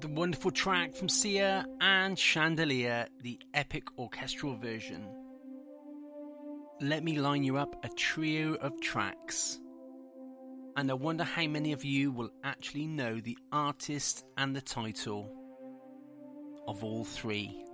The wonderful track from Sia and Chandelier, the epic orchestral version. Let me line you up a trio of tracks. And I wonder how many of you will actually know the artist and the title of all three.